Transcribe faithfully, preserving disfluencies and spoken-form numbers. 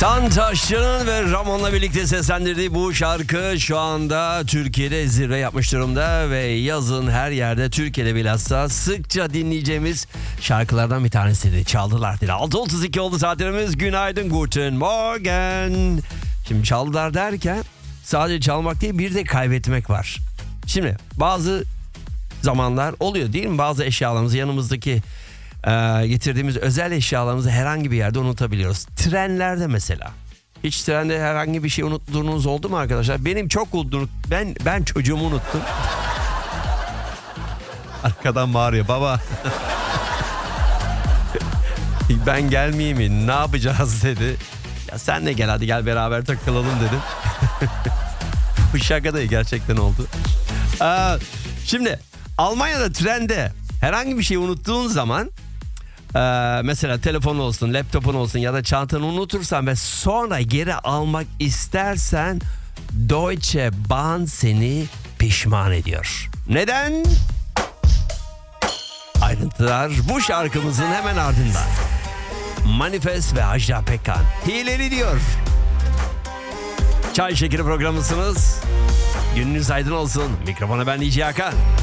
Tantaşçı'nın ve Ramon'la birlikte seslendirdiği bu şarkı şu anda Türkiye'de zirve yapmış durumda ve yazın her yerde, Türkiye'de bilhassa sıkça dinleyeceğimiz şarkılardan bir tanesiydi. Çaldılar dedi. altı otuz iki oldu saatlerimiz. Günaydın, guten morgen. Şimdi çaldılar derken sadece çalmak değil, bir de kaybetmek var. Şimdi bazı zamanlar oluyor değil mi? Bazı eşyalarımızı, yanımızdaki e, getirdiğimiz özel eşyalarımızı herhangi bir yerde unutabiliyoruz. Trenlerde mesela. Hiç trende herhangi bir şey unuttuğunuz oldu mu arkadaşlar? Benim çok unuttum. Ben ben çocuğumu unuttum. Arkadan bağırıyor baba. Ben gelmeyeyim mi? Ne yapacağız dedi. Ya sen de gel, hadi gel beraber takılalım dedim. Bu şaka da gerçekten oldu. Aa, şimdi Almanya'da trende herhangi bir şey unuttuğun zaman, e, mesela telefon olsun, laptopun olsun ya da çantanı unutursan ve sonra geri almak istersen Deutsche Bahn seni pişman ediyor. Neden? Ayrıntılar bu şarkımızın hemen ardından. Manifest ve Ajda Pekkan hileli diyor. Çay Şekeri programısınız. Gününüz aydın olsun. Mikrofona ben D J Hakan.